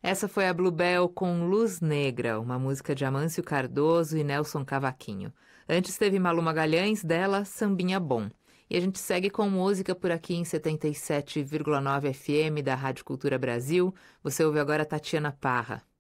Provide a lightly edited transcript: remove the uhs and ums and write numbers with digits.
Essa foi a Bluebell com Luz Negra, uma música de Amâncio Cardoso e Nelson Cavaquinho. Antes teve Malu Magalhães, dela Sambinha Bom. E a gente segue com música por aqui em 77,9 FM da Rádio Cultura Brasil. Você ouve agora Tatiana Parra.